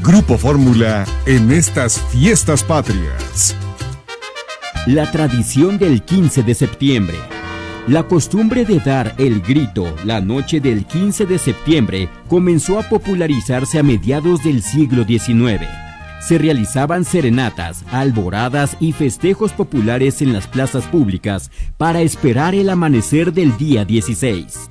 Grupo Fórmula en estas fiestas patrias. La tradición del 15 de septiembre. La costumbre de dar el grito la noche del 15 de septiembre comenzó a popularizarse a mediados del siglo XIX. Se realizaban serenatas, alboradas y festejos populares en las plazas públicas para esperar el amanecer del día 16.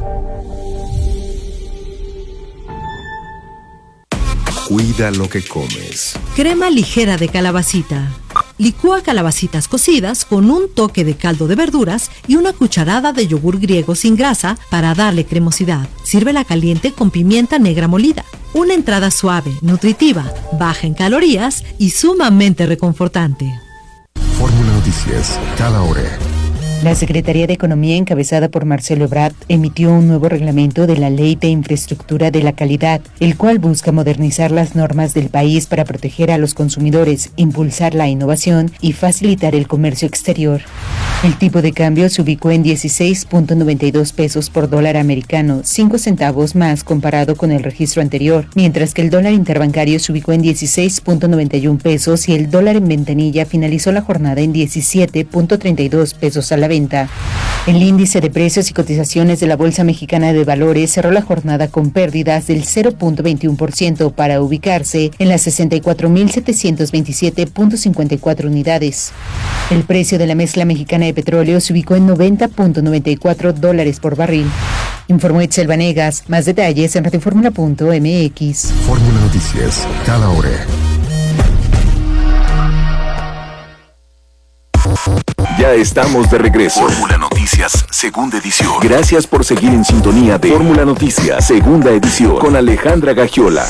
Cuida lo que comes. Crema ligera de calabacita. Licúa calabacitas cocidas con un toque de caldo de verduras y una cucharada de yogur griego sin grasa para darle cremosidad. Sírvela caliente con pimienta negra molida. Una entrada suave, nutritiva, baja en calorías y sumamente reconfortante. Fórmula Noticias, cada hora. La Secretaría de Economía, encabezada por Marcelo Ebrard, emitió un nuevo reglamento de la Ley de Infraestructura de la Calidad, el cual busca modernizar las normas del país para proteger a los consumidores, impulsar la innovación y facilitar el comercio exterior. El tipo de cambio se ubicó en 16.92 pesos por dólar americano, 5 centavos más comparado con el registro anterior, mientras que el dólar interbancario se ubicó en 16.91 pesos y el dólar en ventanilla finalizó la jornada en 17.32 pesos a la venta. El índice de precios y cotizaciones de la Bolsa Mexicana de Valores cerró la jornada con pérdidas del 0.21% para ubicarse en las 64.727.54 unidades. El precio de la mezcla mexicana de petróleo se ubicó en $90.94 por barril. Informó Itzel Vanegas. Más detalles en radioformula.mx. Fórmula Noticias, cada hora. Ya estamos de regreso. Fórmula Noticias, segunda edición. Gracias por seguir en sintonía de Fórmula Noticias, segunda edición, con Alejandra Gagiola.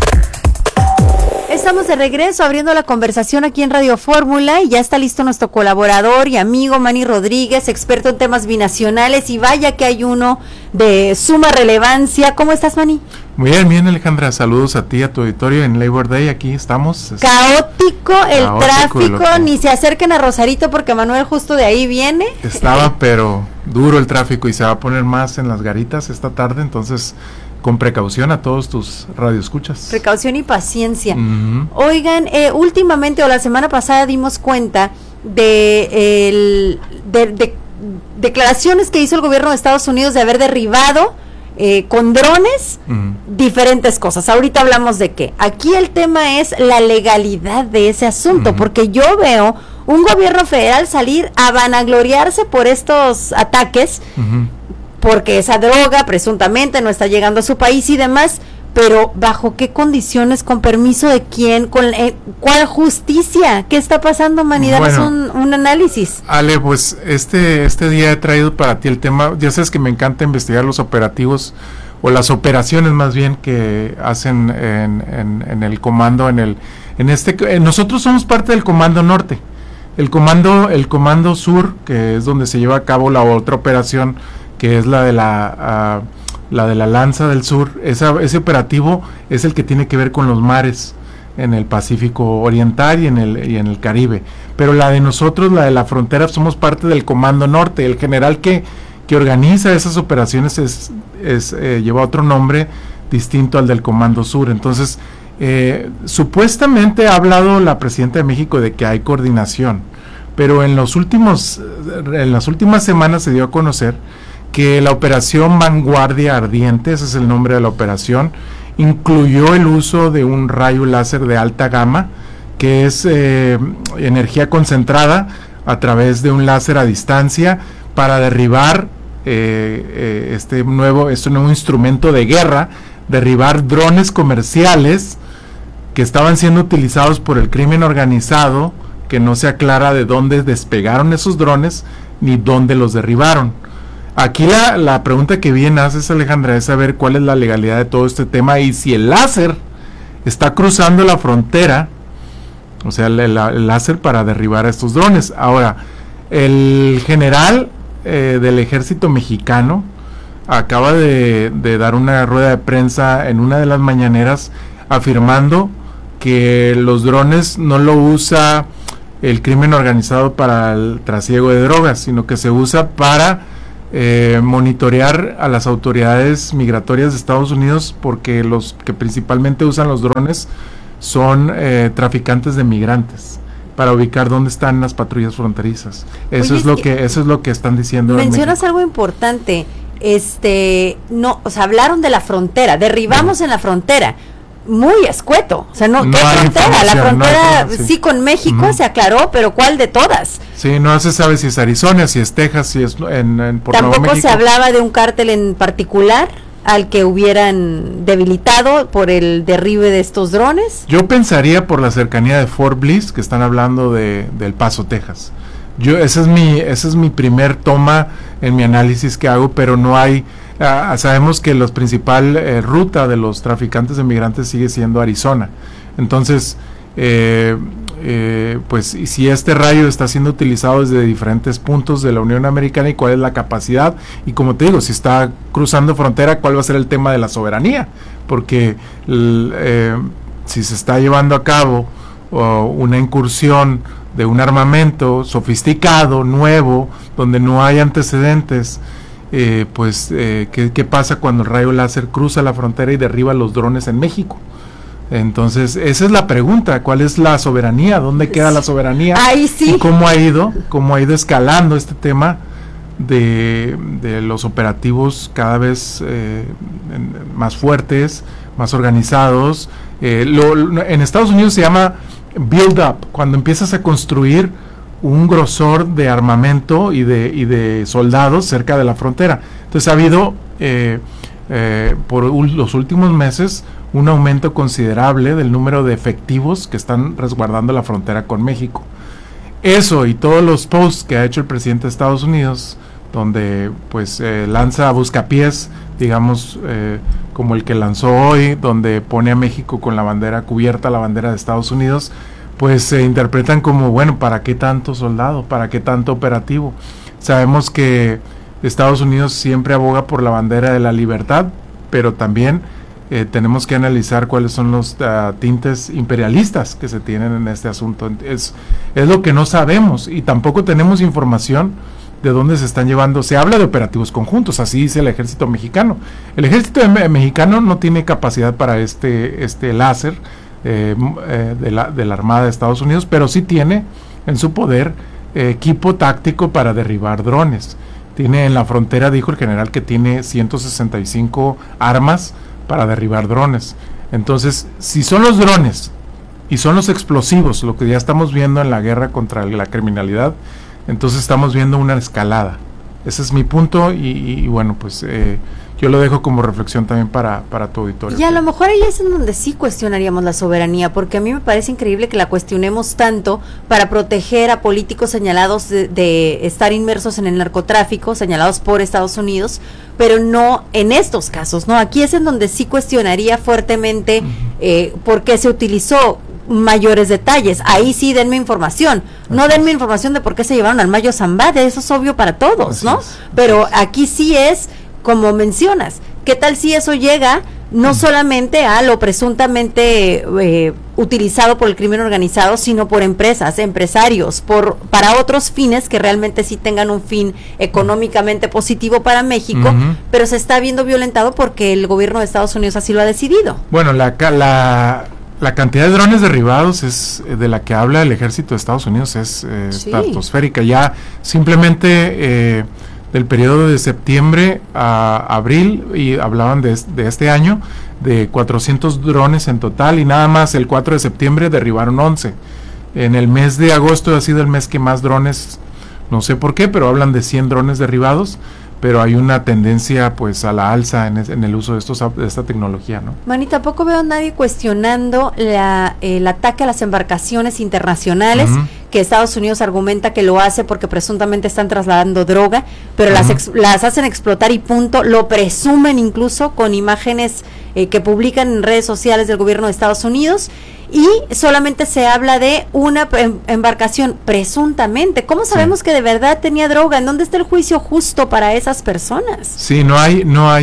Estamos de regreso abriendo la conversación aquí en Radio Fórmula y ya está listo nuestro colaborador y amigo Manny Rodríguez, experto en temas binacionales, y vaya que hay uno de suma relevancia. ¿Cómo estás, Manny? Muy bien, Alejandra, saludos a ti, a tu auditorio en Labor Day, aquí estamos. Caótico el tráfico, ni se acerquen a Rosarito porque Manuel justo de ahí viene. Estaba pero duro el tráfico y se va a poner más en las garitas esta tarde, entonces con precaución a todos tus radioescuchas. Precaución y paciencia. Uh-huh. Oigan, últimamente o la semana pasada dimos cuenta de declaraciones que hizo el gobierno de Estados Unidos de haber derribado con drones diferentes cosas. Ahorita hablamos de qué. Aquí el tema es la legalidad de ese asunto, porque yo veo un gobierno federal salir a vanagloriarse por estos ataques, porque esa droga presuntamente no está llegando a su país y demás, pero ¿bajo qué condiciones? ¿Con permiso de quién? ¿Con cuál justicia? ¿Qué está pasando, Manny? Danos un análisis. Ale, pues este día he traído para ti el tema. Ya sabes que me encanta investigar los operativos, o las operaciones más bien, que hacen en el comando, nosotros somos parte del Comando Norte. El comando Sur, que es donde se lleva a cabo la otra operación, que es la de la Lanza del Sur. Ese operativo es el que tiene que ver con los mares en el Pacífico Oriental y en el Caribe, pero la de nosotros, la de la frontera, somos parte del Comando Norte. El general que organiza esas operaciones lleva otro nombre distinto al del Comando Sur. Entonces, supuestamente ha hablado la presidenta de México de que hay coordinación, pero en las últimas semanas se dio a conocer que la operación Vanguardia Ardiente, ese es el nombre de la operación, incluyó el uso de un rayo láser de alta gama, que es energía concentrada a través de un láser a distancia para derribar este nuevo instrumento de guerra, derribar drones comerciales que estaban siendo utilizados por el crimen organizado, que no se aclara de dónde despegaron esos drones ni dónde los derribaron. Aquí la pregunta que bien haces, Alejandra, es saber cuál es la legalidad de todo este tema y si el láser está cruzando la frontera, o sea, el láser para derribar a estos drones. Ahora, el general del ejército mexicano acaba de dar una rueda de prensa en una de las mañaneras afirmando que los drones no lo usa el crimen organizado para el trasiego de drogas, sino que se usa para monitorear a las autoridades migratorias de Estados Unidos, porque los que principalmente usan los drones son traficantes de migrantes, para ubicar dónde están las patrullas fronterizas. Eso es lo que están diciendo. Mencionas algo importante. No, o sea, hablaron de la frontera, derribamos en la frontera. Muy escueto, o sea, no ¿qué frontera? La frontera sí con México se aclaró, pero ¿cuál de todas? Sí, no se sabe si es Arizona, si es Texas, si es por Tampoco Nuevo México. Se hablaba de un cártel en particular al que hubieran debilitado por el derribe de estos drones. Yo pensaría por la cercanía de Fort Bliss, que están hablando de El Paso, Texas. Esa es mi primer toma en mi análisis que hago, pero no hay. Sabemos que la principal ruta de los traficantes de migrantes sigue siendo Arizona. Entonces, pues si este rayo está siendo utilizado desde diferentes puntos de la Unión Americana, y cuál es la capacidad, y como te digo, si está cruzando frontera, cuál va a ser el tema de la soberanía, porque si se está llevando a cabo una incursión de un armamento sofisticado, nuevo, donde no hay antecedentes, ¿qué pasa cuando el rayo láser cruza la frontera y derriba los drones en México? Entonces, esa es la pregunta, ¿cuál es la soberanía? ¿Dónde queda la soberanía? Ahí sí. ¿Y cómo ha ido escalando este tema de los operativos cada vez más fuertes, más organizados? En Estados Unidos se llama build up, cuando empiezas a construir un grosor de armamento y de soldados cerca de la frontera. Entonces ha habido por los últimos meses un aumento considerable del número de efectivos que están resguardando la frontera con México. Eso y todos los posts que ha hecho el presidente de Estados Unidos, donde pues lanza a buscapiés, digamos, como el que lanzó hoy, donde pone a México con la bandera cubierta, la bandera de Estados Unidos, pues se interpretan como, bueno, ¿para qué tanto soldado? ¿Para qué tanto operativo? Sabemos que Estados Unidos siempre aboga por la bandera de la libertad, pero también tenemos que analizar cuáles son los tintes imperialistas que se tienen en este asunto. Es lo que no sabemos, y tampoco tenemos información de dónde se están llevando. Se habla de operativos conjuntos, así dice el ejército mexicano. El ejército mexicano no tiene capacidad para este láser de la Armada de Estados Unidos, pero sí tiene en su poder equipo táctico para derribar drones. Tiene en la frontera, dijo el general, que tiene 165 armas para derribar drones. Entonces, si son los drones y son los explosivos, lo que ya estamos viendo en la guerra contra la criminalidad, entonces estamos viendo una escalada. Ese es mi punto, y bueno, pues yo lo dejo como reflexión también para tu auditorio. Y a lo mejor ahí es en donde sí cuestionaríamos la soberanía, porque a mí me parece increíble que la cuestionemos tanto para proteger a políticos señalados de estar inmersos en el narcotráfico, señalados por Estados Unidos, pero no en estos casos, ¿no? Aquí es en donde sí cuestionaría fuertemente por qué se utilizó. Mayores detalles, ahí sí denme información, no denme información de por qué se llevaron al Mayo Zambada, eso es obvio para todos, ¿no? Pero aquí sí es, como mencionas, ¿qué tal si eso llega no solamente a lo presuntamente utilizado por el crimen organizado, sino por empresas, empresarios, para otros fines que realmente sí tengan un fin económicamente positivo para México, pero se está viendo violentado porque el gobierno de Estados Unidos así lo ha decidido? Bueno, la cantidad de drones derribados de la que habla el ejército de Estados Unidos es estratosférica. Ya simplemente del periodo de septiembre a abril, y hablaban de este año, de 400 drones en total, y nada más el 4 de septiembre derribaron 11. En el mes de agosto ha sido el mes que más drones, no sé por qué, pero hablan de 100 drones derribados, pero hay una tendencia pues a la alza en el uso de esta tecnología, ¿no? Mani, tampoco veo a nadie cuestionando el ataque a las embarcaciones internacionales, que Estados Unidos argumenta que lo hace porque presuntamente están trasladando droga, pero las hacen explotar y punto, lo presumen incluso con imágenes que publican en redes sociales del gobierno de Estados Unidos, y solamente se habla de una embarcación presuntamente. ¿Cómo sabemos que de verdad tenía droga? ¿En dónde está el juicio justo para esas personas? Sí, no hay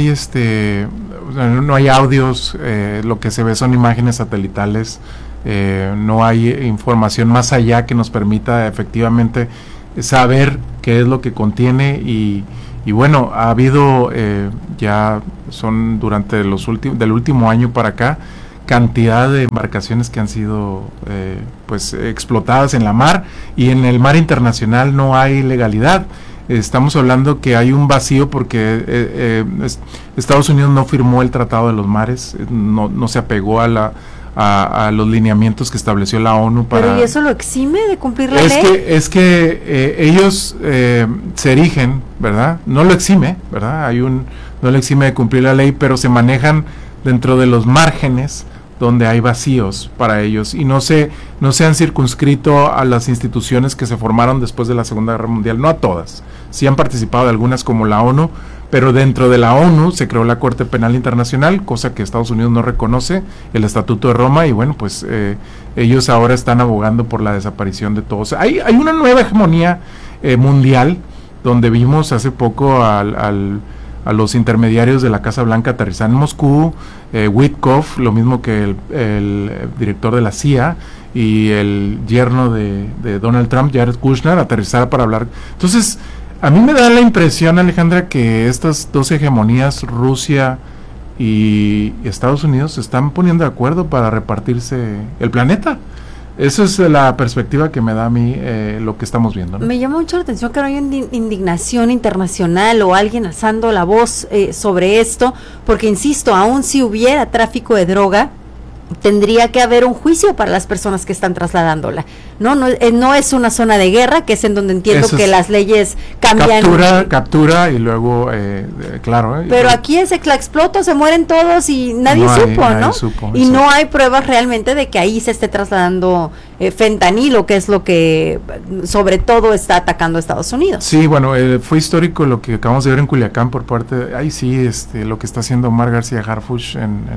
audios, lo que se ve son imágenes satelitales, no hay información más allá que nos permita efectivamente saber qué es lo que contiene, y Y bueno, ha habido ya son durante del último año para acá cantidad de embarcaciones que han sido pues explotadas en la mar, y en el mar internacional no hay legalidad. Estamos hablando que hay un vacío porque Estados Unidos no firmó el Tratado de los Mares, no se apegó a los lineamientos que estableció la ONU para... ¿Pero y eso lo exime de cumplir la ley? Es que ellos se erigen, ¿verdad? No lo exime, ¿verdad? No lo exime de cumplir la ley, pero se manejan dentro de los márgenes donde hay vacíos para ellos, y no se han circunscrito a las instituciones que se formaron después de la Segunda Guerra Mundial, no a todas, sí han participado de algunas como la ONU, pero dentro de la ONU se creó la Corte Penal Internacional, cosa que Estados Unidos no reconoce, el Estatuto de Roma, y bueno, pues ellos ahora están abogando por la desaparición de todos. Hay una nueva hegemonía mundial, donde vimos hace poco a los intermediarios de la Casa Blanca aterrizar en Moscú, Witkoff, lo mismo que el director de la CIA, y el yerno de Donald Trump, Jared Kushner, aterrizar para hablar. Entonces, a mí me da la impresión, Alejandra, que estas dos hegemonías, Rusia y Estados Unidos, se están poniendo de acuerdo para repartirse el planeta. Esa es la perspectiva que me da a mí lo que estamos viendo, ¿no? Me llama mucho la atención que no haya indignación internacional o alguien alzando la voz sobre esto, porque insisto, aún si hubiera tráfico de droga, tendría que haber un juicio para las personas que están trasladándola. No es una zona de guerra, que es en donde entiendo que las leyes cambian. Captura y luego, claro. Pero aquí la explota, se mueren todos y nadie supo. Y no hay pruebas realmente de que ahí se esté trasladando fentanilo, que es lo que sobre todo está atacando a Estados Unidos. Sí, bueno, fue histórico lo que acabamos de ver en Culiacán por parte de, lo que está haciendo Omar García Harfuch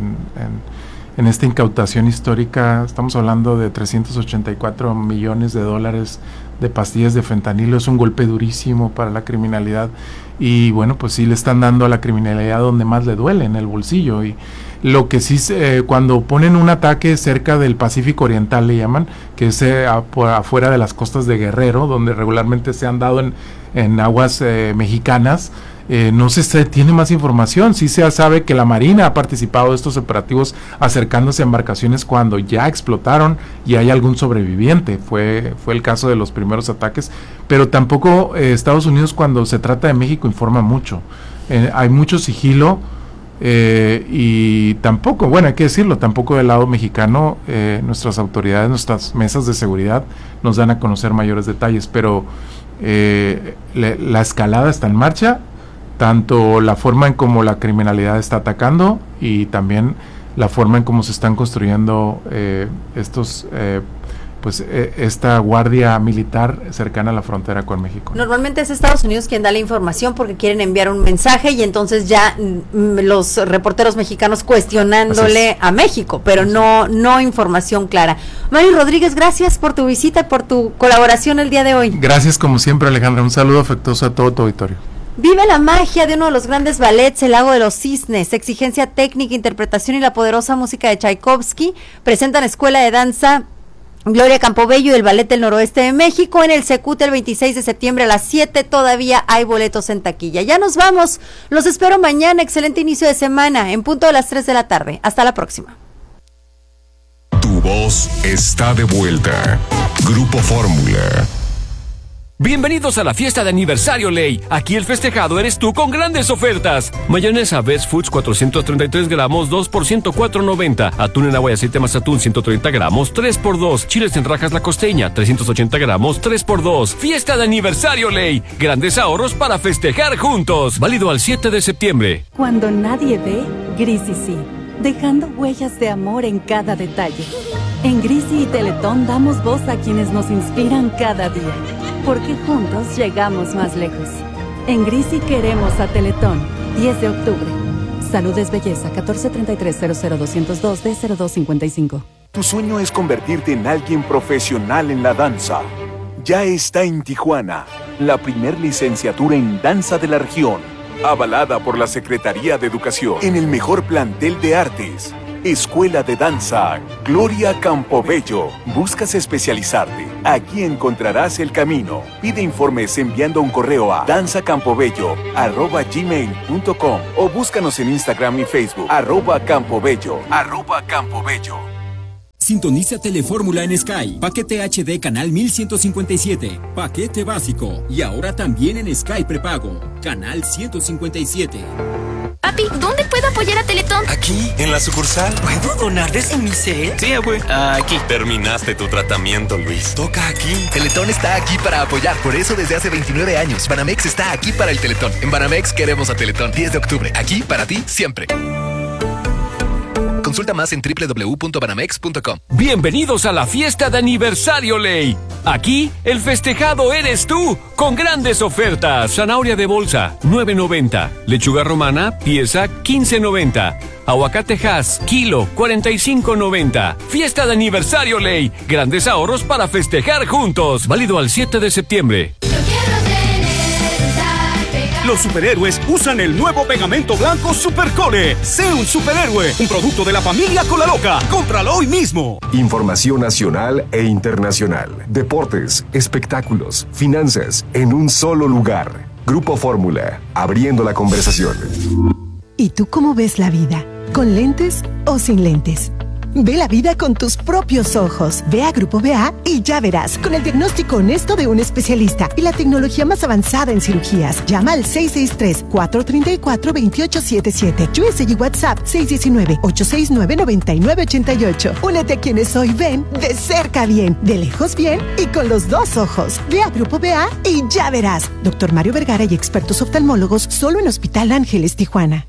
en esta incautación histórica. Estamos hablando de 384 millones de dólares de pastillas de fentanilo. Es un golpe durísimo para la criminalidad, y bueno, pues sí le están dando a la criminalidad donde más le duele, en el bolsillo. Y lo que sí, cuando ponen un ataque cerca del Pacífico Oriental, le llaman, que es afuera de las costas de Guerrero, donde regularmente se han dado en aguas mexicanas, no se tiene más información. Sí se sabe que la Marina ha participado de estos operativos acercándose a embarcaciones cuando ya explotaron y hay algún sobreviviente. Fue el caso de los primeros ataques, pero tampoco Estados Unidos, cuando se trata de México, informa mucho. Hay mucho sigilo, y tampoco, bueno, hay que decirlo, tampoco del lado mexicano nuestras autoridades, nuestras mesas de seguridad nos dan a conocer mayores detalles, pero la escalada está en marcha, tanto la forma en cómo la criminalidad está atacando y también la forma en cómo se están construyendo esta guardia militar cercana a la frontera con México. Normalmente es Estados Unidos quien da la información porque quieren enviar un mensaje, y entonces ya los reporteros mexicanos cuestionándole a México, pero no información clara. Mario Rodríguez, gracias por tu visita y por tu colaboración el día de hoy. Gracias como siempre, Alejandra, un saludo afectuoso a todo tu auditorio. Vive la magia de uno de los grandes ballets, El Lago de los Cisnes. Exigencia técnica, interpretación y la poderosa música de Tchaikovsky. Presentan Escuela de Danza Gloria Campobello del Ballet del Noroeste de México en el Secute el 26 de septiembre a las 7. Todavía hay boletos en taquilla. Ya nos vamos. Los espero mañana. Excelente inicio de semana en punto de las 3 de la tarde. Hasta la próxima. Tu voz está de vuelta. Grupo Fórmula. Bienvenidos a la fiesta de aniversario Ley. Aquí el festejado eres tú con grandes ofertas. Mayonesa Best Foods 433 gramos 2 por 104.90. Atún en agua y aceite más atún 130 gramos 3 por 2. Chiles en rajas La Costeña 380 gramos 3 por 2. Fiesta de aniversario Ley. Grandes ahorros para festejar juntos. Válido al 7 de septiembre. Cuando nadie ve, Grisi sí. Dejando huellas de amor en cada detalle. En Grisi y Teletón damos voz a quienes nos inspiran cada día. Porque juntos llegamos más lejos. En Grisi queremos a Teletón. 10 de octubre. Salud es belleza. 1433-00202 D0255. Tu sueño es convertirte en alguien profesional en la danza. Ya está en Tijuana la primer licenciatura en danza de la región, avalada por la Secretaría de Educación, en el mejor plantel de artes. Escuela de Danza Gloria Campobello. ¿Buscas especializarte? Aquí encontrarás el camino. Pide informes enviando un correo a danzacampobello@gmail.com o búscanos en Instagram y Facebook @campobello. Sintoniza Telefórmula en Sky. Paquete HD canal 1157. Paquete básico. Y ahora también en Sky prepago. Canal 157. Papi, ¿dónde puedo apoyar a Teletón? Aquí, en la sucursal. ¿Puedo donar desde mi cel? Sí, abue. Aquí. Terminaste tu tratamiento, Luis. Toca aquí. Teletón está aquí para apoyar. Por eso desde hace 29 años, Banamex está aquí para el Teletón. En Banamex queremos a Teletón. 10 de octubre. Aquí para ti, siempre. Consulta más en www.banamex.com. Bienvenidos a la fiesta de aniversario Ley. Aquí, el festejado eres tú, con grandes ofertas. Zanahoria de bolsa, $9.90. Lechuga romana, pieza, $15.90. Aguacate Hass, kilo, $45.90. Fiesta de aniversario Ley. Grandes ahorros para festejar juntos. Válido al 7 de septiembre. Los superhéroes usan el nuevo pegamento blanco Supercole. Sé un superhéroe, un producto de la familia Cola Loca. Cómpralo hoy mismo. Información nacional e internacional. Deportes, espectáculos, finanzas, en un solo lugar. Grupo Fórmula, abriendo la conversación. ¿Y tú cómo ves la vida? ¿Con lentes o sin lentes? Ve la vida con tus propios ojos. Ve a Grupo BA y ya verás, con el diagnóstico honesto de un especialista y la tecnología más avanzada en cirugías. Llama al 663-434-2877. USA y WhatsApp 619-869-9988. Únete a quienes hoy ven de cerca bien, de lejos bien y con los dos ojos. Ve a Grupo BA y ya verás. Dr. Mario Vergara y expertos oftalmólogos solo en Hospital Ángeles, Tijuana.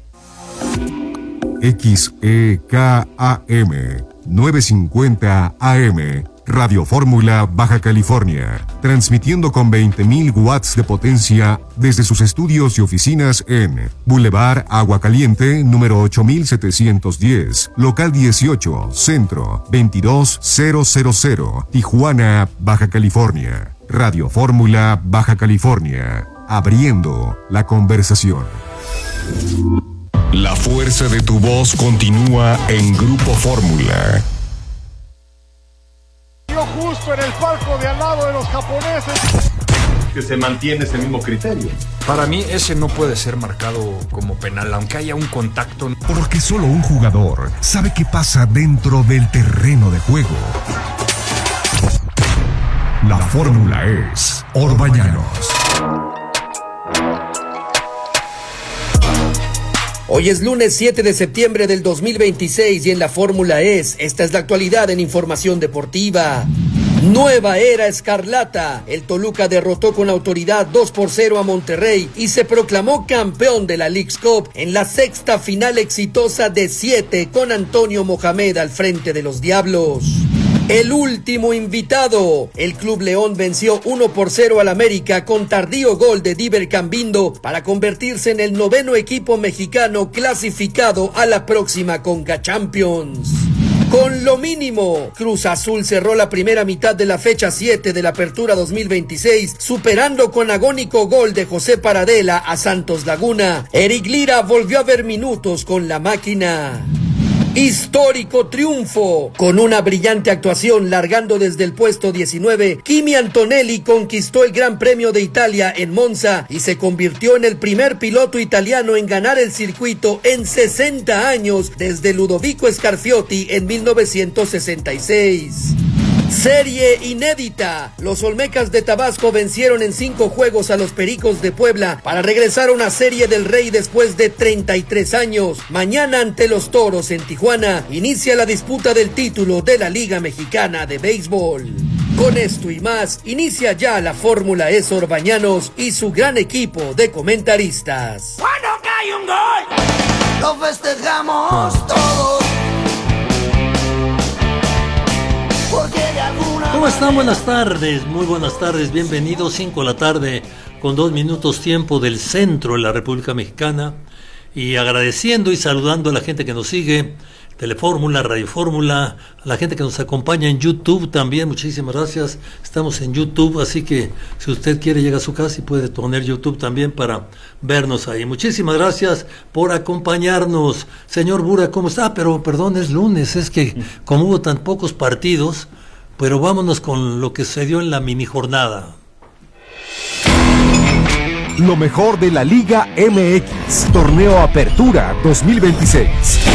XEKAM 950 AM Radio Fórmula Baja California, transmitiendo con 20.000 watts de potencia desde sus estudios y oficinas en Boulevard Agua Caliente, número 8710, local 18, centro 22000, Tijuana, Baja California. Radio Fórmula Baja California, abriendo la conversación. La fuerza de tu voz continúa en Grupo Fórmula. Yo justo en el palco de al lado de los japoneses. Que se mantiene ese mismo criterio. Para mí ese no puede ser marcado como penal, aunque haya un contacto. Porque solo un jugador sabe qué pasa dentro del terreno de juego. La fórmula es Orbañanos. Hoy es lunes 7 de septiembre del 2026 y en la Fórmula esta es la actualidad en información deportiva. Nueva era escarlata. El Toluca derrotó con autoridad 2-0 a Monterrey y se proclamó campeón de la Leagues Cup en la sexta final exitosa de 7 con Antonio Mohamed al frente de los Diablos. El último invitado. El Club León venció 1-0 al América con tardío gol de Diver Cambindo para convertirse en el 9º equipo mexicano clasificado a la próxima Conca Champions. Con lo mínimo, Cruz Azul cerró la primera mitad de la fecha 7 de la Apertura 2026, superando con agónico gol de José Paradela a Santos Laguna. Eric Lira volvió a ver minutos con la máquina. Histórico triunfo. Con una brillante actuación largando desde el puesto 19, Kimi Antonelli conquistó el Gran Premio de Italia en Monza y se convirtió en el primer piloto italiano en ganar el circuito en 60 años desde Ludovico Scarfiotti en 1966. Serie inédita. Los Olmecas de Tabasco vencieron en 5 juegos a los Pericos de Puebla para regresar a una Serie del Rey después de 33 años. Mañana ante los Toros en Tijuana inicia la disputa del título de la Liga Mexicana de Béisbol. Con esto y más, inicia ya la Fórmula Orbañanos y su gran equipo de comentaristas. Cuando cae un gol, lo festejamos todos. ¿Cómo están? Buenas tardes, muy buenas tardes, bienvenidos. 5 de la tarde con 2 minutos tiempo del centro de la República Mexicana, y agradeciendo y saludando a la gente que nos sigue Telefórmula, Radio Fórmula, a la gente que nos acompaña en YouTube también, muchísimas gracias. Estamos en YouTube, así que si usted quiere llegar a su casa y puede poner YouTube también para vernos ahí. Muchísimas gracias por acompañarnos. Señor Bura, ¿cómo está? Pero perdón, es lunes, es que como hubo tan pocos partidos, pero vámonos con lo que sucedió en la mini jornada. Lo mejor de la Liga MX, Torneo Apertura 2026.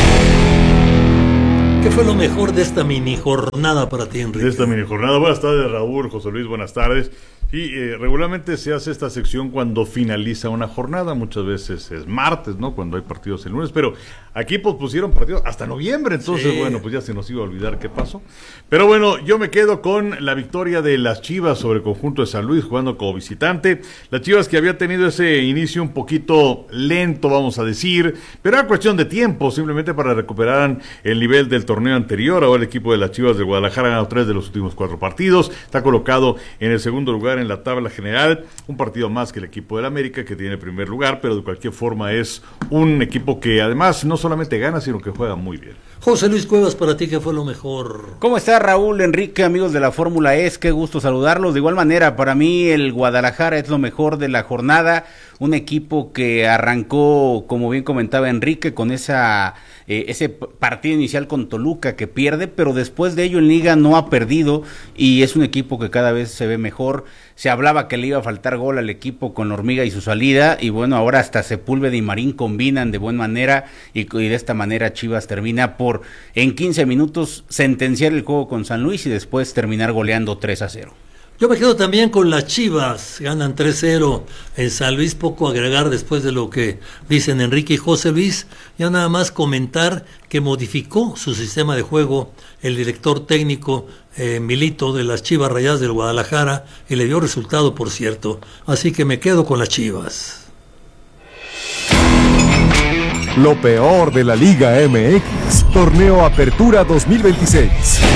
¿Qué fue lo mejor de esta mini jornada para ti, Enrique? De esta mini jornada. Buenas tardes, Raúl, José Luis, buenas tardes. Y regularmente se hace esta sección cuando finaliza una jornada, muchas veces es martes, ¿no? Cuando hay partidos el lunes, pero aquí pospusieron partidos hasta noviembre, entonces, bueno, pues ya se nos iba a olvidar qué pasó. Pero bueno, yo me quedo con la victoria de las Chivas sobre el conjunto de San Luis, jugando como visitante. Las Chivas que había tenido ese inicio un poquito lento, vamos a decir, pero era cuestión de tiempo, simplemente para recuperar el nivel del torneo anterior. Ahora el equipo de las Chivas de Guadalajara ha ganado 3 de los últimos 4 partidos, está colocado en el segundo lugar en la tabla general, un partido más que el equipo del América, que tiene el primer lugar, pero de cualquier forma es un equipo que además no solamente gana, sino que juega muy bien. José Luis Cuevas, para ti, ¿qué fue lo mejor? ¿Cómo está, Raúl, Enrique, amigos de la Fórmula E? Qué gusto saludarlos. De igual manera, para mí el Guadalajara es lo mejor de la jornada, un equipo que arrancó, como bien comentaba Enrique, con ese partido inicial con Toluca que pierde, pero después de ello en Liga no ha perdido y es un equipo que cada vez se ve mejor. Se hablaba que le iba a faltar gol al equipo con Hormiga y su salida, y bueno, ahora hasta Sepúlveda y Marín combinan de buena manera, y de esta manera Chivas termina por en 15 minutos sentenciar el juego con San Luis y después terminar goleando 3-0. Yo me quedo también con las Chivas, ganan 3-0 en San Luis, poco agregar después de lo que dicen Enrique y José Luis, ya nada más comentar que modificó su sistema de juego el director técnico Milito de las Chivas Rayadas del Guadalajara y le dio resultado, por cierto, así que me quedo con las Chivas. Lo peor de la Liga MX, Torneo Apertura 2026.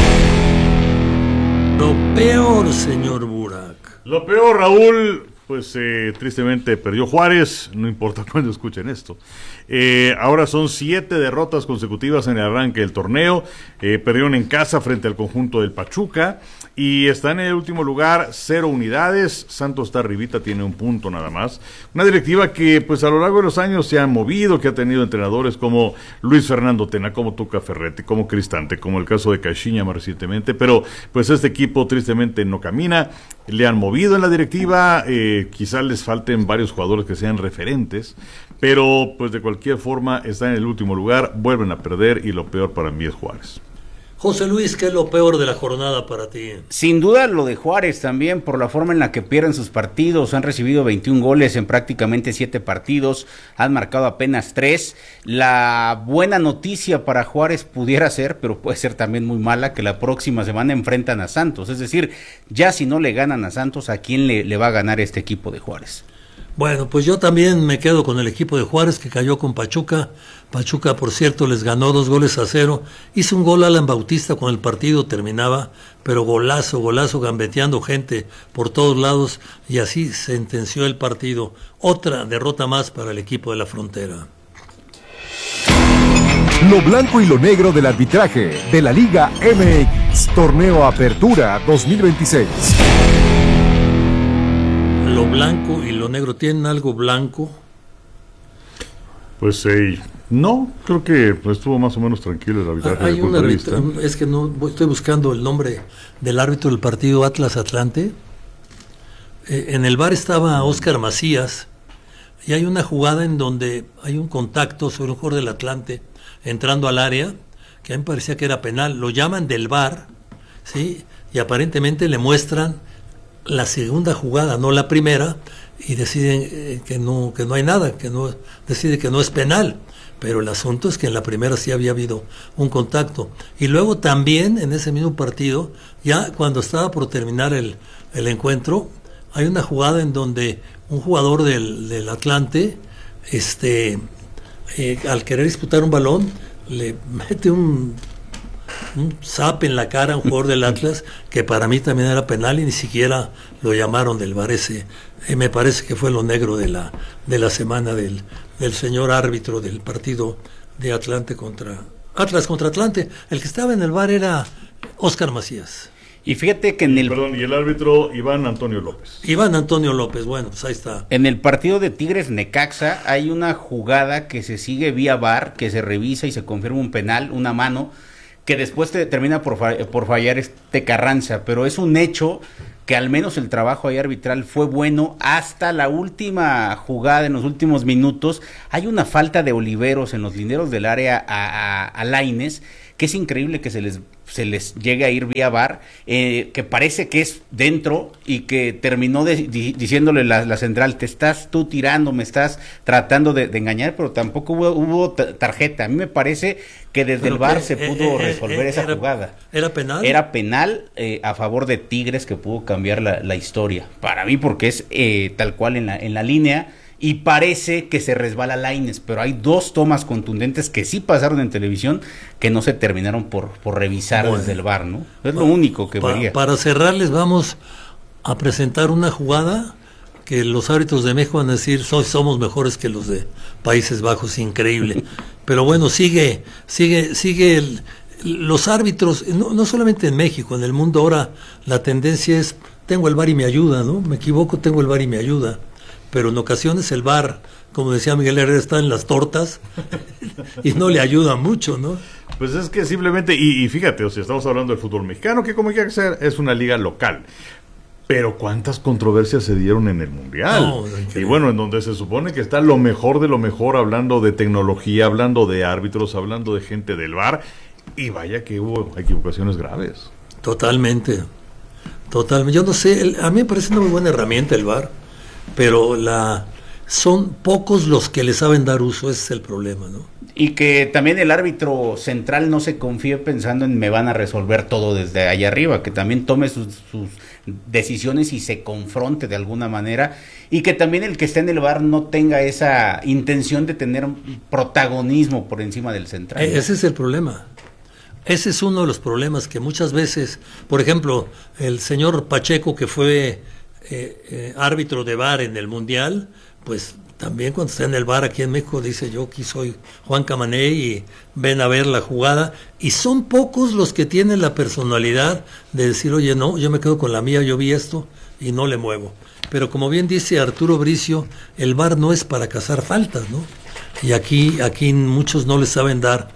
Lo peor, señor Burak. Lo peor, Raúl, pues tristemente perdió Juárez, no importa cuándo escuchen esto. Ahora son 7 derrotas consecutivas en el arranque del torneo. Perdieron en casa frente al conjunto del Pachuca y está en el último lugar, 0 unidades. Santos está arribita, tiene 1 punto nada más. Una directiva que pues a lo largo de los años se ha movido, que ha tenido entrenadores como Luis Fernando Tena, como Tuca Ferretti, como Cristante, como el caso de Caixinha más recientemente, pero pues este equipo tristemente no camina. Le han movido en la directiva, quizás les falten varios jugadores que sean referentes, pero pues de cualquier forma está en el último lugar, vuelven a perder y lo peor para mí es Juárez. José Luis, ¿qué es lo peor de la jornada para ti? Sin duda lo de Juárez también, por la forma en la que pierden sus partidos. Han recibido 21 goles en prácticamente 7 partidos, han marcado apenas 3. La buena noticia para Juárez pudiera ser, pero puede ser también muy mala, que la próxima semana enfrentan a Santos. Es decir, ya si no le ganan a Santos, ¿a quién le va a ganar este equipo de Juárez? Bueno, pues yo también me quedo con el equipo de Juárez que cayó con Pachuca. Pachuca, por cierto, les ganó 2-0. Hizo un gol Alan Bautista cuando el partido terminaba, pero golazo, gambeteando gente por todos lados y así sentenció el partido. Otra derrota más para el equipo de la Frontera. Lo blanco y lo negro del arbitraje de la Liga MX, Torneo Apertura 2026. Lo blanco y lo negro, ¿tienen algo blanco? Pues no, creo que estuvo más o menos tranquilo el arbitraje. Hay un árbitro, es que no estoy buscando el nombre del árbitro del partido Atlas Atlante. En el VAR estaba Óscar Macías y hay una jugada en donde hay un contacto sobre un jugador del Atlante entrando al área, que a mí me parecía que era penal. Lo llaman del VAR, ¿sí? Y aparentemente le muestran la segunda jugada, no la primera, y deciden que no hay nada, decide que no es penal, pero el asunto es que en la primera sí había habido un contacto. Y luego también en ese mismo partido, ya cuando estaba por terminar el encuentro, hay una jugada en donde un jugador del Atlante, al querer disputar un balón, le mete un zap en la cara a un jugador del Atlas, que para mí también era penal y ni siquiera lo llamaron del VAR. Me parece que fue lo negro de la semana del señor árbitro del partido de Atlante contra Atlas contra Atlante. El que estaba en el VAR era Óscar Macías. Y fíjate que y el árbitro Iván Antonio López. Iván Antonio López, bueno, pues ahí está. En el partido de Tigres Necaxa hay una jugada que se sigue vía VAR, que se revisa y se confirma un penal, una mano, que después termina por fallar Carranza, pero es un hecho que al menos el trabajo ahí arbitral fue bueno hasta la última jugada, en los últimos minutos. Hay una falta de Oliveros en los linderos del área a Lainez, que es increíble que se les llegue a ir vía VAR, que parece que es dentro y que terminó diciéndole la central, te estás tú tirando, me estás tratando de engañar, pero tampoco hubo tarjeta. A mí me parece que desde el VAR se pudo resolver esa jugada. ¿Era penal? Era penal a favor de Tigres, que pudo cambiar la historia. Para mí, porque es tal cual en la línea. Y parece que se resbala Lainez, pero hay dos tomas contundentes que sí pasaron en televisión que no se terminaron por revisar desde el VAR, ¿no? Es lo único que vería. Para cerrarles vamos a presentar una jugada que los árbitros de México van a decir somos mejores que los de Países Bajos, increíble. Pero bueno, sigue los árbitros, no solamente en México, en el mundo ahora la tendencia es, tengo el VAR y me ayuda, ¿no? Me equivoco, tengo el VAR y me ayuda. Pero en ocasiones el VAR, como decía Miguel Herrera, está en las tortas y no le ayuda mucho, ¿no? Pues es que simplemente, y fíjate, o sea, estamos hablando del fútbol mexicano, que como quiera que sea, es una liga local. Pero cuántas controversias se dieron en el Mundial. Y bueno, en donde se supone que está lo mejor de lo mejor, hablando de tecnología, hablando de árbitros, hablando de gente del VAR, y vaya que hubo equivocaciones graves. Totalmente. Yo no sé, a mí me parece una muy buena herramienta el VAR. Pero son pocos los que le saben dar uso, ese es el problema, ¿no? Y que también el árbitro central no se confíe pensando en me van a resolver todo desde allá arriba, que también tome sus decisiones y se confronte de alguna manera, y que también el que esté en el VAR no tenga esa intención de tener protagonismo por encima del central. Ese es el problema. Ese es uno de los problemas que muchas veces, por ejemplo, el señor Pacheco, que fue árbitro de VAR en el Mundial, pues también cuando está en el VAR aquí en México dice yo aquí soy Juan Camané y ven a ver la jugada, y son pocos los que tienen la personalidad de decir oye no, yo me quedo con la mía, yo vi esto y no le muevo. Pero como bien dice Arturo Bricio, el VAR no es para cazar faltas, ¿no? Y aquí muchos no le saben dar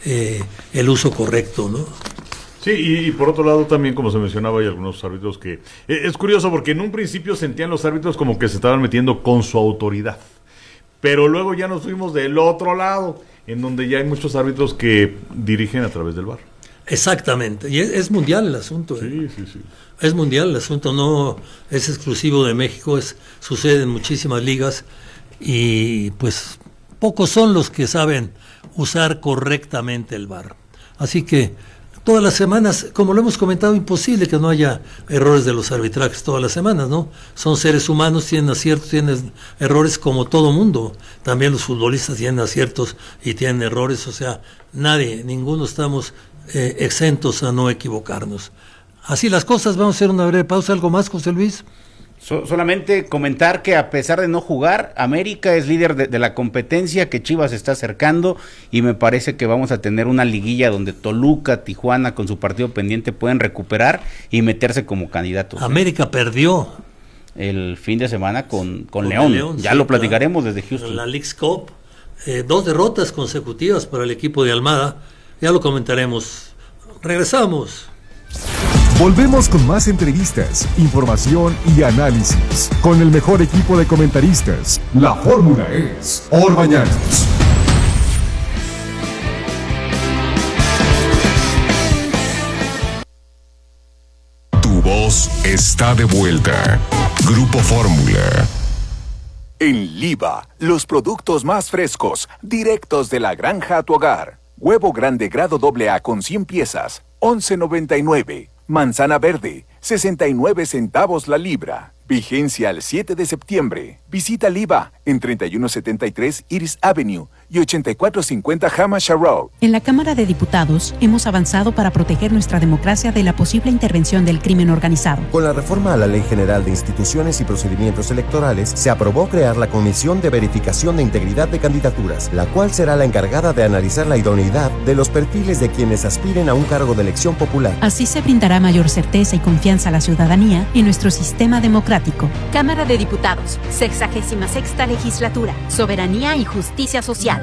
el uso correcto, ¿no? Sí, y por otro lado también, como se mencionaba, hay algunos árbitros que... es curioso porque en un principio sentían los árbitros como que se estaban metiendo con su autoridad, pero luego ya nos fuimos del otro lado, en donde ya hay muchos árbitros que dirigen a través del VAR. Exactamente, y es mundial el asunto. Sí. Es mundial el asunto, no es exclusivo de México, sucede en muchísimas ligas, y pues pocos son los que saben usar correctamente el VAR. Así que todas las semanas, como lo hemos comentado, imposible que no haya errores de los arbitrajes todas las semanas, ¿no? Son seres humanos, tienen aciertos, tienen errores como todo mundo. También los futbolistas tienen aciertos y tienen errores, o sea, ninguno estamos exentos a no equivocarnos. Así las cosas, vamos a hacer una breve pausa. ¿Algo más, José Luis? Solamente comentar que a pesar de no jugar, América es líder de la competencia, que Chivas está acercando, y me parece que vamos a tener una liguilla donde Toluca, Tijuana con su partido pendiente pueden recuperar y meterse como candidatos. América perdió el fin de semana con León. Ya sí, lo platicaremos desde Houston. La Leagues Cup, 2 derrotas consecutivas para el equipo de Almada, ya lo comentaremos. Regresamos. Volvemos con más entrevistas, información y análisis. Con el mejor equipo de comentaristas. La fórmula es Orbañanos. Tu voz está de vuelta. Grupo Fórmula. En Liva, los productos más frescos, directos de la granja a tu hogar. Huevo grande grado AA con 100 piezas, $11.99. Manzana verde, 69 centavos la libra. Vigencia al 7 de septiembre. Visita Liva en 3173 Iris Avenue, y 8450 Hampshire Road. En la Cámara de Diputados hemos avanzado para proteger nuestra democracia de la posible intervención del crimen organizado. Con la reforma a la Ley General de Instituciones y Procedimientos Electorales, se aprobó crear la Comisión de Verificación de Integridad de Candidaturas, la cual será la encargada de analizar la idoneidad de los perfiles de quienes aspiren a un cargo de elección popular. Así se brindará mayor certeza y confianza a la ciudadanía en nuestro sistema democrático. Cámara de Diputados, 66ª Legislatura, Soberanía y Justicia Social.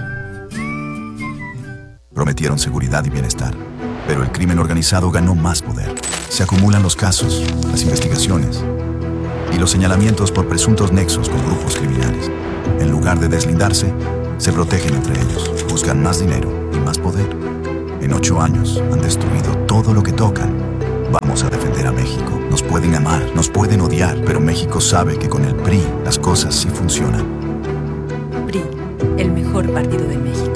Prometieron seguridad y bienestar, pero el crimen organizado ganó más poder. Se acumulan los casos, las investigaciones y los señalamientos por presuntos nexos con grupos criminales. En lugar de deslindarse, se protegen entre ellos, buscan más dinero y más poder. En 8 años han destruido todo lo que tocan. Vamos a defender a México. Nos pueden amar, nos pueden odiar, pero México sabe que con el PRI las cosas sí funcionan. PRI, el mejor partido de México.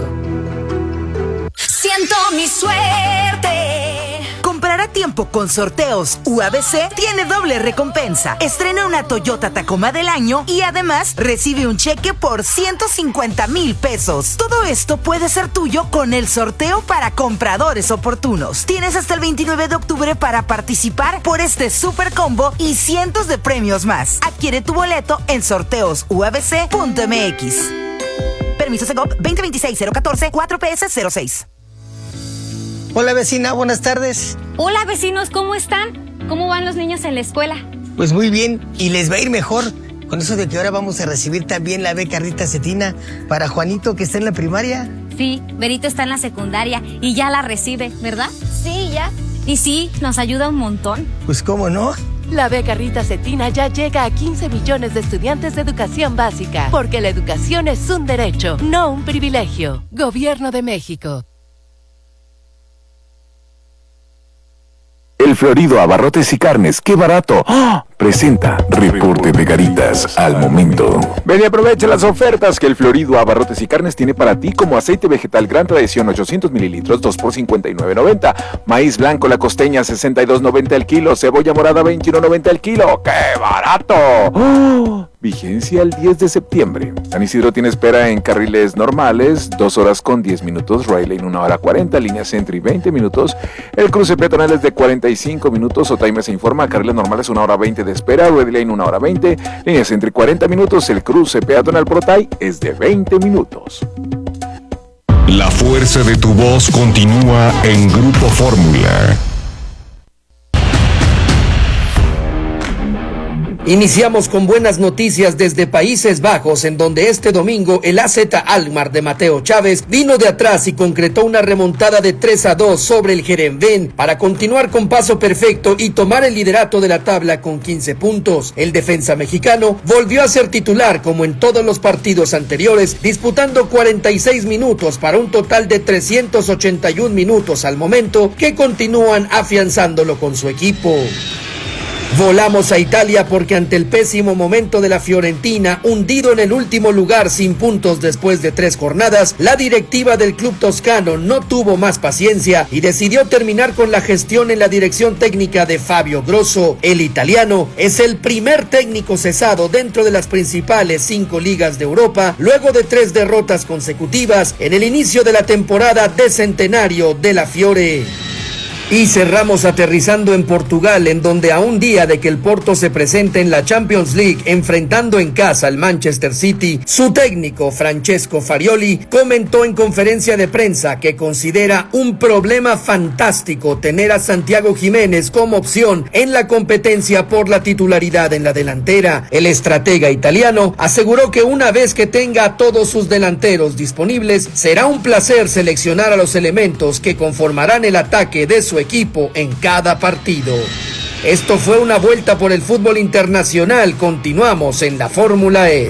Siento mi suerte. Comprar a tiempo con Sorteos UABC tiene doble recompensa. Estrena una Toyota Tacoma del año y además recibe un cheque por 150,000 pesos. Todo esto puede ser tuyo con el sorteo para compradores oportunos. Tienes hasta el 29 de octubre para participar por este super combo y cientos de premios más. Adquiere tu boleto en sorteosuabc.mx. Permiso Segov 2026-014 4PS06. Hola vecina, buenas tardes. Hola vecinos, ¿cómo están? ¿Cómo van los niños en la escuela? Pues muy bien, y les va a ir mejor con eso de que ahora vamos a recibir también la beca Rita Cetina para Juanito que está en la primaria. Sí, Berito está en la secundaria y ya la recibe, ¿verdad? Sí, ya. Y sí, nos ayuda un montón. Pues cómo no. La beca Rita Cetina ya llega a 15 millones de estudiantes de educación básica, porque la educación es un derecho, no un privilegio. Gobierno de México. El Florido Abarrotes y Carnes, ¡qué barato! ¡Oh! Presenta Reporte de Garitas al momento. Ven y aprovecha las ofertas que el Florido Abarrotes y Carnes tiene para ti, como aceite vegetal Gran Tradición 800 mililitros, 2 por 59.90. Maíz blanco La Costeña 62.90 el kilo. Cebolla morada 21.90 el kilo. ¡Qué barato! ¡Oh! Vigencia el 10 de septiembre. San Isidro tiene espera en carriles normales, 2 horas con 10 minutos, Rail Lane 1 hora 40, línea Sentry 20 minutos, el cruce peatonal es de 45 minutos, Otaime se informa, carriles normales 1 hora 20 de espera, Red Lane 1 hora 20, línea Sentry 40 minutos, el cruce peatonal por Otay es de 20 minutos. La fuerza de tu voz continúa en Grupo Fórmula. Iniciamos con buenas noticias desde Países Bajos, en donde este domingo el AZ Alkmaar de Mateo Chávez vino de atrás y concretó una remontada de 3-2 sobre el Heerenveen para continuar con paso perfecto y tomar el liderato de la tabla con 15 puntos. El defensa mexicano volvió a ser titular como en todos los partidos anteriores, disputando 46 minutos para un total de 381 minutos al momento, que continúan afianzándolo con su equipo. Volamos a Italia porque ante el pésimo momento de la Fiorentina, hundido en el último lugar sin puntos después de 3 jornadas, la directiva del club toscano no tuvo más paciencia y decidió terminar con la gestión en la dirección técnica de Fabio Grosso. El italiano es el primer técnico cesado dentro de las principales 5 ligas de Europa, luego de 3 derrotas consecutivas en el inicio de la temporada de centenario de la Fiore. Y cerramos aterrizando en Portugal, en donde a un día de que el Porto se presente en la Champions League enfrentando en casa al Manchester City, su técnico Francesco Farioli comentó en conferencia de prensa que considera un problema fantástico tener a Santiago Jiménez como opción en la competencia por la titularidad en la delantera. El estratega italiano aseguró que una vez que tenga a todos sus delanteros disponibles, será un placer seleccionar a los elementos que conformarán el ataque de su equipo en cada partido. Esto fue una vuelta por el fútbol internacional. Continuamos en la Fórmula E.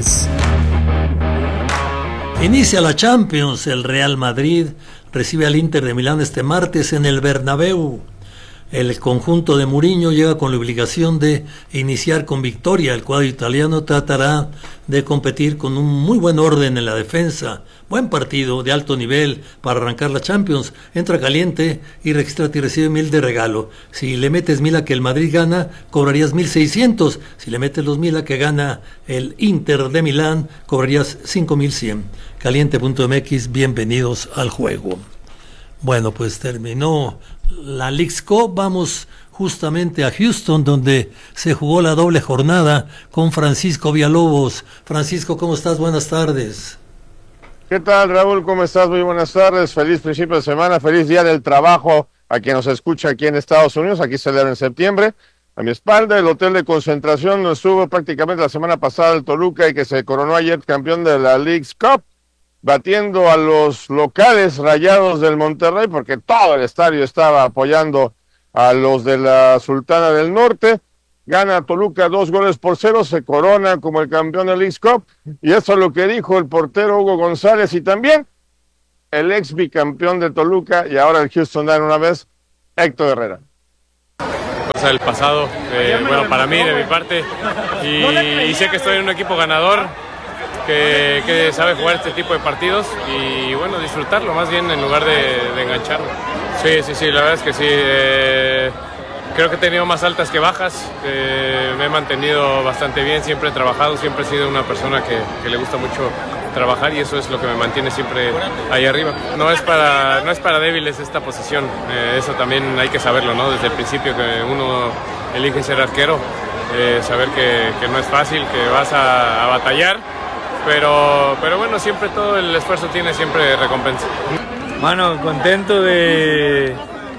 Inicia la Champions. El Real Madrid recibe al Inter de Milán este martes en el Bernabéu. el conjunto de Mourinho llega con la obligación de iniciar con victoria. El cuadro italiano tratará de competir con un muy buen orden en la defensa. Buen partido de alto nivel para arrancar la Champions. Entra caliente y regístrate y recibe 1,000 de regalo. Si le metes 1,000 a que el Madrid gana, cobrarías 1,600. Si le metes los 1,000 a que gana el Inter de Milán, cobrarías 5,100. Caliente.mx, bienvenidos al juego. Bueno, pues terminó la Leagues Cup. Vamos justamente a Houston, donde se jugó la doble jornada con Francisco Villalobos. Francisco, ¿cómo estás? Buenas tardes. ¿Qué tal, Raúl? ¿Cómo estás? Muy buenas tardes. Feliz principio de semana, feliz día del trabajo a quien nos escucha aquí en Estados Unidos. Aquí celebra en septiembre. A mi espalda, el hotel de concentración donde estuvo prácticamente la semana pasada el Toluca y que se coronó ayer campeón de la Leagues Cup, batiendo a los locales Rayados del Monterrey, porque todo el estadio estaba apoyando a los de la Sultana del Norte. Gana Toluca 2-0, se corona como el campeón de Leagues Cup, y eso es lo que dijo el portero Hugo González y también el ex bicampeón de Toluca y ahora el Houston Dynamo una vez, Héctor Herrera. Cosa del pasado, bueno, para mí, de mi parte, y sé que estoy en un equipo ganador, que sabe jugar este tipo de partidos y bueno, disfrutarlo más bien en lugar de engancharlo. Sí, la verdad es que sí. Creo que he tenido más altas que bajas, me he mantenido bastante bien, siempre he trabajado, siempre he sido una persona que le gusta mucho trabajar y eso es lo que me mantiene siempre ahí arriba. No es para débiles esta posición, eso también hay que saberlo, ¿no? Desde el principio que uno elige ser arquero, saber que no es fácil, que vas a batallar, pero bueno, siempre todo el esfuerzo tiene siempre recompensa. Mano, contento de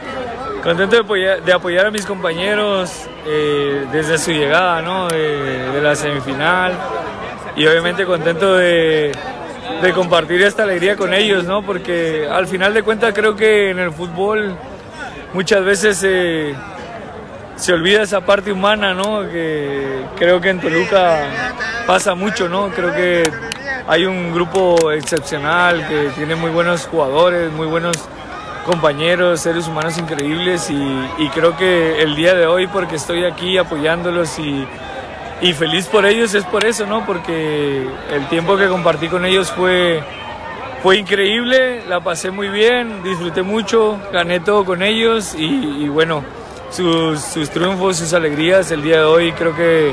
apoyar a mis compañeros desde su llegada, ¿no? de la semifinal, y obviamente contento de compartir esta alegría con ellos, ¿no? Porque al final de cuentas creo que en el fútbol muchas veces se olvida esa parte humana, ¿no? Que creo que en Toluca pasa mucho, ¿no? Creo que hay un grupo excepcional que tiene muy buenos jugadores, muy buenos compañeros, seres humanos increíbles y creo que el día de hoy, porque estoy aquí apoyándolos y feliz por ellos, es por eso, ¿no? Porque el tiempo que compartí con ellos fue increíble, la pasé muy bien, disfruté mucho, gané todo con ellos y bueno, sus triunfos, sus alegrías el día de hoy creo que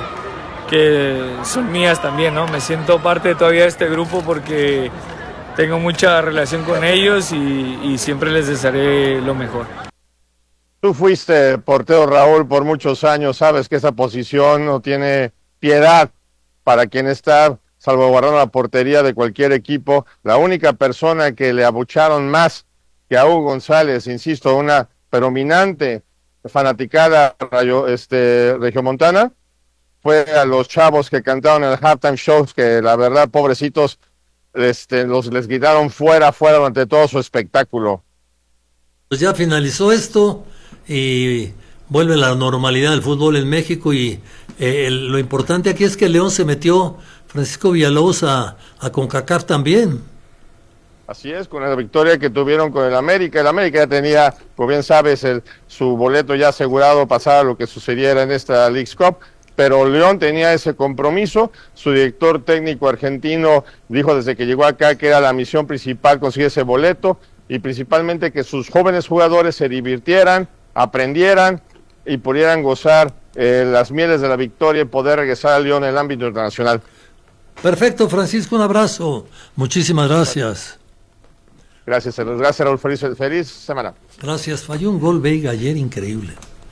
son mías también, ¿no? Me siento parte todavía de este grupo porque tengo mucha relación con ellos y siempre les desearé lo mejor. Tú fuiste portero, Raúl, por muchos años, sabes que esa posición no tiene piedad para quien está salvaguardando la portería de cualquier equipo. La única persona que le abucharon más que a Hugo González, insisto, una predominante fanaticada regiomontana, fue a los chavos que cantaron en el halftime shows, que la verdad, pobrecitos, les gritaron fuera durante todo su espectáculo. Pues ya finalizó esto y vuelve la normalidad del fútbol en México y lo importante aquí es que León se metió, Francisco Villalobos, a CONCACAF también. Así es, con la victoria que tuvieron con el América. El América ya tenía, como bien sabes, su boleto ya asegurado pasar a lo que sucediera en esta Leagues Cup, pero León tenía ese compromiso. Su director técnico argentino dijo desde que llegó acá que era la misión principal conseguir ese boleto y principalmente que sus jóvenes jugadores se divirtieran, aprendieran y pudieran gozar las mieles de la victoria y poder regresar a León en el ámbito internacional. Perfecto, Francisco, un abrazo. Muchísimas gracias. Gracias Raúl, feliz semana. Gracias, falló un gol Veiga ayer increíble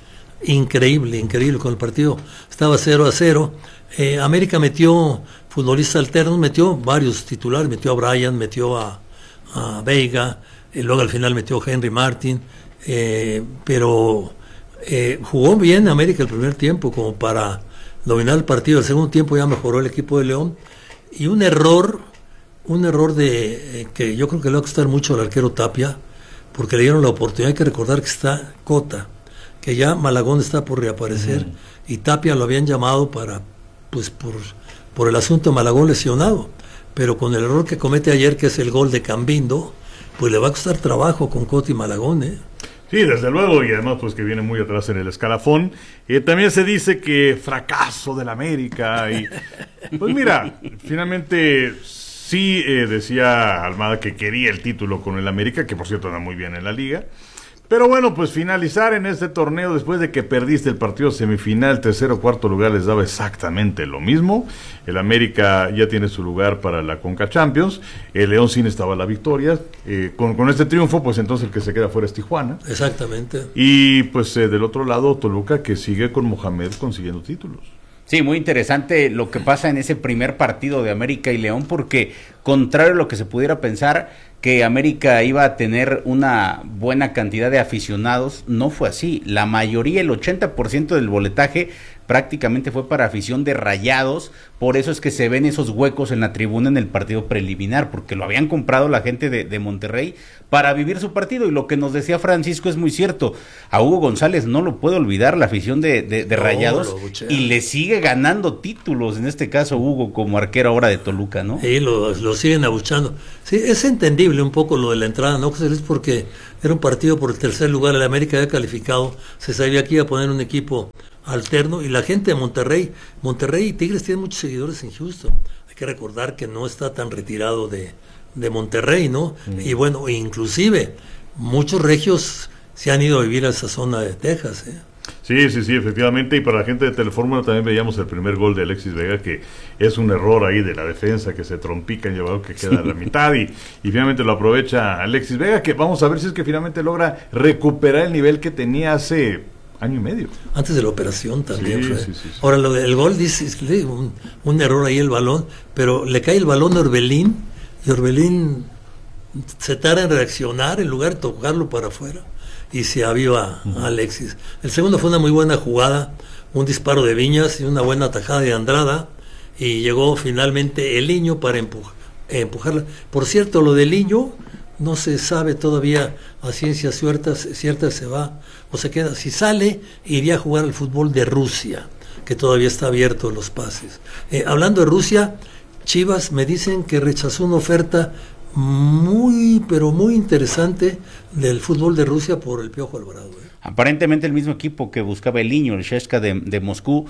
con el partido, estaba 0-0, América metió futbolistas alternos, metió varios titulares, metió a Bryan, metió a Veiga, luego al final metió a Henry Martin, pero jugó bien América el primer tiempo como para dominar el partido. El segundo tiempo ya mejoró el equipo de León y un error que yo creo que le va a costar mucho al arquero Tapia, porque le dieron la oportunidad. Hay que recordar que está Cota, que ya Malagón está por reaparecer, y Tapia lo habían llamado por el asunto de Malagón lesionado, pero con el error que comete ayer, que es el gol de Cambindo, pues le va a costar trabajo con Cota y Malagón, Sí, desde luego, y además pues que viene muy atrás en el escalafón. También se dice que fracaso del América y pues mira, finalmente sí decía Almada que quería el título con el América, que por cierto anda muy bien en la liga. Pero bueno, pues finalizar en este torneo después de que perdiste el partido semifinal, tercero o cuarto lugar les daba exactamente lo mismo. El América ya tiene su lugar para la Conca Champions. El León sí necesitaba la victoria. Con este triunfo, pues entonces el que se queda fuera es Tijuana. Exactamente. Y pues del otro lado, Toluca, que sigue con Mohamed consiguiendo títulos. Sí, muy interesante lo que pasa en ese primer partido de América y León, porque contrario a lo que se pudiera pensar, que América iba a tener una buena cantidad de aficionados, no fue así. La mayoría, el 80% del boletaje prácticamente fue para afición de Rayados, por eso es que se ven esos huecos en la tribuna en el partido preliminar, porque lo habían comprado la gente de Monterrey para vivir su partido, y lo que nos decía Francisco es muy cierto. A Hugo González no lo puede olvidar la afición de Rayados, y le sigue ganando títulos, en este caso Hugo como arquero ahora de Toluca, ¿no? Sí, lo siguen abuchando. Sí, es entendible un poco lo de la entrada, ¿no? Pues es porque era un partido por el tercer lugar, el América había calificado, se sabía que iba a poner un equipo alterno, y la gente de Monterrey y Tigres tienen muchos seguidores en Houston. Hay que recordar que no está tan retirado de Monterrey, ¿no? Y bueno, inclusive muchos regios se han ido a vivir a esa zona de Texas, ¿eh? Sí, efectivamente, y para la gente de Telefórmula también veíamos el primer gol de Alexis Vega, que es un error ahí de la defensa, que se trompica en llevado que queda a la mitad, y finalmente lo aprovecha Alexis Vega, que vamos a ver si es que finalmente logra recuperar el nivel que tenía hace año y medio. Antes de la operación también fue. Sí. Ahora, lo del gol, dice un error ahí el balón, pero le cae el balón a Orbelín, y Orbelín se tarda en reaccionar en lugar de tocarlo para afuera, y se aviva a Alexis. El segundo fue una muy buena jugada, un disparo de Viñas y una buena tajada de Andrada, y llegó finalmente el Niño para empujarla. Por cierto, lo del Niño no se sabe todavía a ciencia cierta se va o se queda. Si sale, iría a jugar al fútbol de Rusia, que todavía está abierto los pases. Hablando de Rusia, Chivas me dicen que rechazó una oferta muy interesante del fútbol de Rusia por el Piojo Alvarado. Aparentemente el mismo equipo que buscaba el Niño, el Sheshka de Moscú.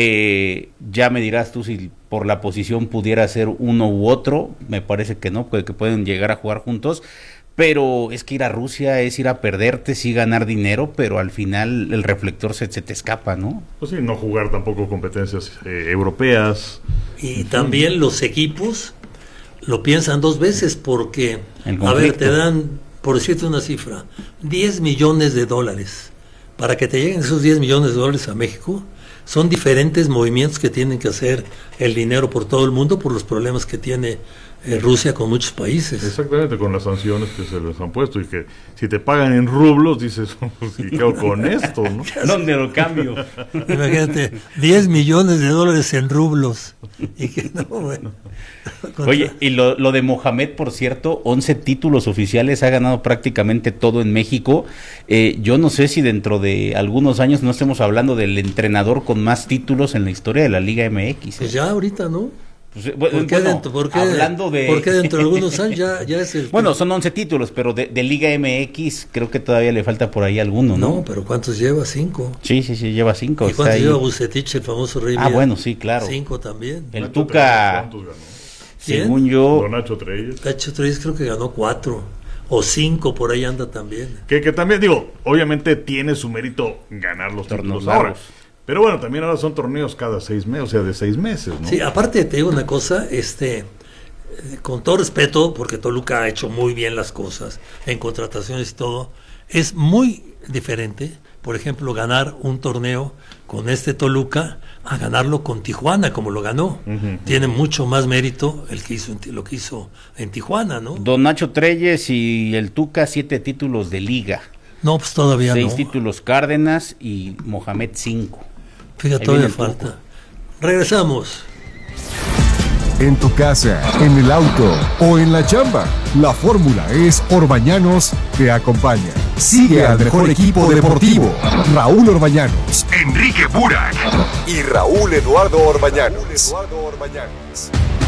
Ya me dirás tú si por la posición pudiera ser uno u otro. Me parece que no, que pueden llegar a jugar juntos. Pero es que ir a Rusia es ir a perderte, sí ganar dinero, pero al final el reflector se te escapa, ¿no? Pues sí, no jugar tampoco competencias europeas. Y también los equipos lo piensan dos veces, porque, a ver, te dan, por decirte una cifra, $10 millones. Para que te lleguen esos $10 millones a México, son diferentes movimientos que tienen que hacer el dinero por todo el mundo por los problemas que tiene Rusia con muchos países. Exactamente, con las sanciones que se les han puesto, y que si te pagan en rublos, dices, pues, ¿y qué hago con esto, no? ¿Dónde lo cambio? Imagínate, $10 millones en rublos. Y que no, bueno. Oye, y lo de Mohamed, por cierto, 11 títulos oficiales, ha ganado prácticamente todo en México. Yo no sé si dentro de algunos años no estemos hablando del entrenador con más títulos en la historia de la Liga MX. Pues ya ahorita, ¿no? Pues, ¿Por qué dentro de algunos años ya es el... Bueno, son 11 títulos, pero de Liga MX creo que todavía le falta por ahí alguno, ¿no? No, pero ¿cuántos lleva? 5. Sí, lleva 5. ¿Y cuántos lleva Bucetich, el famoso Rey? Bueno, sí, claro. 5 también. El Tuca, según yo... Nacho Treyes. Nacho Treyes creo que ganó 4 o 5, por ahí anda también. Que también, digo, obviamente tiene su mérito ganar los títulos ahora. Pero bueno, también ahora son torneos cada 6 meses, o sea, de 6 meses, ¿no? Sí, aparte te digo una cosa, con todo respeto, porque Toluca ha hecho muy bien las cosas en contrataciones y todo, es muy diferente, por ejemplo, ganar un torneo con Toluca a ganarlo con Tijuana, como lo ganó. Tiene mucho más mérito lo que hizo en Tijuana, ¿no? Don Nacho Treyes y el Tuca, 7 títulos de liga. No, pues todavía 6 títulos Cárdenas y Mohamed 5. Fíjate, todavía falta. Regresamos. En tu casa, en el auto o en la chamba, la fórmula es Orbañanos te acompaña. Sigue al mejor equipo deportivo, Raúl Orbañanos, Enrique Burak y Raúl Eduardo Orbañanos.